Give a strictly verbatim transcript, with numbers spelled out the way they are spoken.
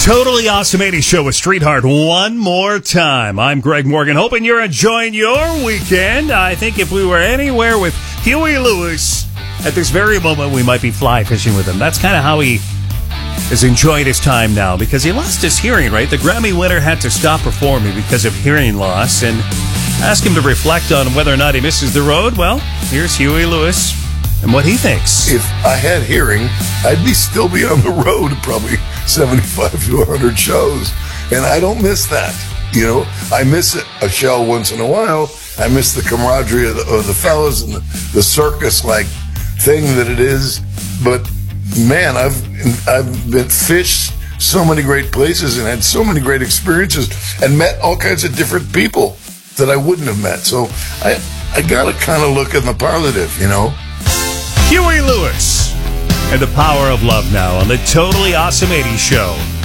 Totally Awesome eighties Show with Street Heart one more time. I'm Greg Morgan, hoping you're enjoying your weekend. I think if we were anywhere with Huey Lewis at this very moment, we might be fly fishing with him. That's kind of how he is enjoying his time now, because he lost his hearing, right? The Grammy winner had to stop performing because of hearing loss, and ask him to reflect on whether or not he misses the road. Well, here's Huey Lewis and what he thinks. If I had hearing, I'd be still be on the road probably seventy-five to one hundred shows. And I don't miss that. You know, I miss it, a show once in a while. I miss the camaraderie of the, of the fellas and the, the circus-like thing that it is. But, man, I've I've been fished so many great places and had so many great experiences and met all kinds of different people that I wouldn't have met. So I, I got to kind of look in the positive, you know. Huey Lewis and the Power of Love now on the Totally Awesome eighties Show.